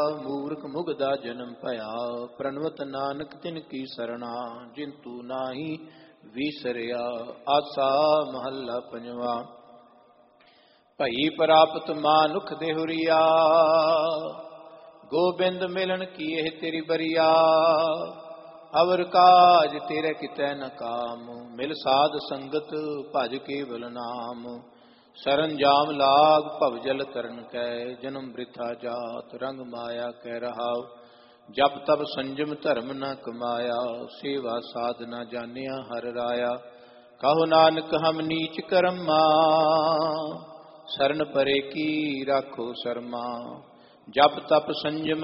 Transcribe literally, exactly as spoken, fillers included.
ਮੂਰਖ ਮੁਗਦਾ ਜਨਮ ਭਇਆ, ਪ੍ਰਣਵਤ ਨਾਨਕ ਤਿਨ ਕੀ ਸਰਣਾ, ਜਿੰਤੂ ਨਾਹੀ ਵਿਸਰਿਆ। ਆਸਾ ਮਹੱਲਾ ਪੰਜਵਾ। ਭਈ ਪ੍ਰਾਪਤ ਮਾਨੁਖ ਦੇਹੁਰੀਆ, ਗੋਬਿੰਦ ਮਿਲਣ ਕੀ ਇਹ ਤੇਰੀ ਬਰੀਆ। ਅਵਰ ਕਾਜ ਤੇਰੇ ਕਿਤੈ ਨ ਕਾਮ, ਮਿਲ ਸਾਧ ਸੰਗਤ ਭਜ ਕੇਵਲ ਨਾਮ। ਸਰੰਜਾਮ ਲਾਗ ਭਵ ਜਲ ਤਰਨ ਕੈ, ਜਨਮ ਬ੍ਰਿਥਾ ਜਾਤ ਰੰਗ ਮਾਇਆ ਕਹਿ ਰਹਾਉ। ਜਪ ਤਪ ਸੰਜਮ ਧਰਮ ਨ ਕਮਾਇਆ, ਸੇਵਾ ਸਾਧ ਨ ਜਾਣਿਆ ਹਰਿ ਰਾਇਆ। ਕਹੋ ਨਾਨਕ ਹਮ ਨੀਚ ਕਰਮਾ, ਸਰਨ ਪਰੇ ਕੀ ਰਾਖੋ ਸਰਮਾ। ਜਪ ਤਪ ਸੰਜਮ